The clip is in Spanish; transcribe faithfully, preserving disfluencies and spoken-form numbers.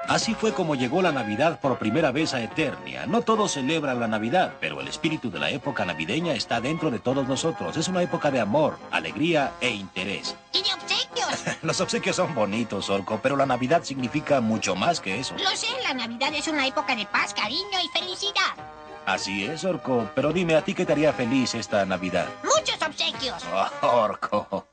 Así fue como llegó la Navidad por primera vez a Eternia. No todos celebran la Navidad, pero el espíritu de la época navideña está dentro de todos nosotros. Es una época de amor, alegría e interés. ¡Y de obsequios! Los obsequios son bonitos, Orco, pero la Navidad significa mucho más que eso. Lo sé, la Navidad es una época de paz, cariño y felicidad. Así es, Orco. Pero dime, ¿a ti qué te haría feliz esta Navidad? ¡Muchos obsequios! Oh, Orco.